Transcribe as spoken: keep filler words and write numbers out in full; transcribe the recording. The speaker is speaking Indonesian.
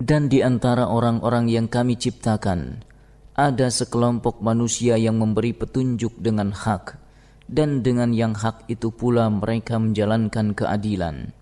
Dan di antara orang-orang yang kami ciptakan, ada sekelompok manusia yang memberi petunjuk dengan hak, dan dengan yang hak itu pula mereka menjalankan keadilan.